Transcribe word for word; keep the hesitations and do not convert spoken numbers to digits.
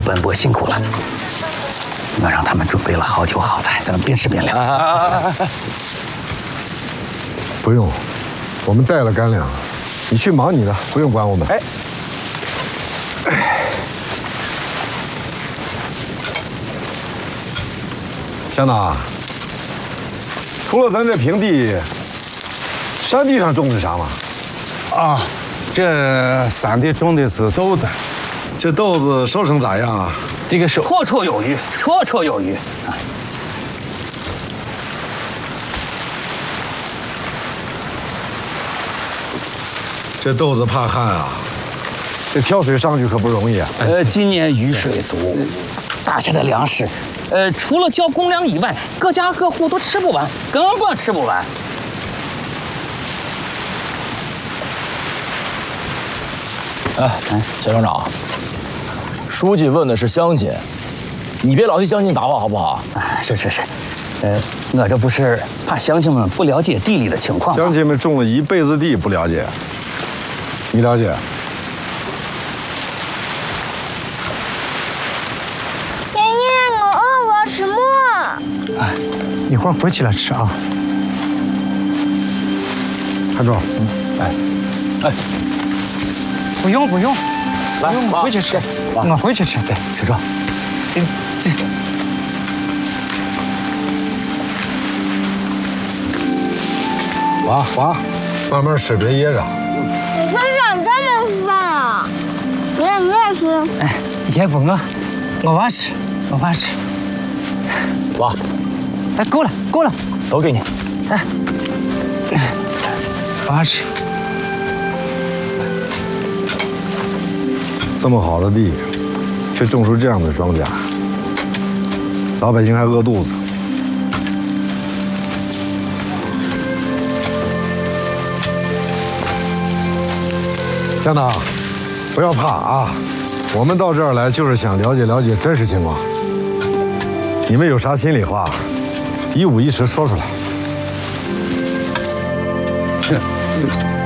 文博辛苦了，我让他们准备了好酒好菜，咱们边吃边聊。 啊、不用，我们带了干粮，你去忙你的，不用管我们。哎，香娜，除了咱这平地，山地上种的啥嘛？ 啊，这山地种的是豆子。 这豆子收成咋样啊？ 这个是绰绰有余，绰绰有余啊！ 这豆子怕旱啊，这挑水上去可不容易啊。 呃，今年雨水足，大下的粮食，呃，除了交公粮以外，各家各户都吃不完，根本吃不完。 哎，小乡长。 书记问的是乡亲，你别老替乡亲打话好不好？ 啊，是是是，呃，我这不是怕乡亲们不了解地里的情况吗？ 乡亲们种了一辈子地不了解，你了解？ 爷爷，我饿，我要吃馍。 哎，一会儿回去了吃啊。 看着， 嗯，哎，哎， 不用不用。 来， 我回去吃，我回去吃。 对，吃这。 这这。 娃娃，慢慢吃，别噎着。 你身上这么饭啊？爷爷，你也吃。 哎，爷不饿，我娃吃，我娃吃。 娃， 哎，够了够了， 都给你。 哎，我娃吃。 这么好的地，却种出这样的庄稼，老百姓还饿肚子。香娜，不要怕啊！我们到这儿来就是想了解了解真实情况。你们有啥心里话，一五一十说出来。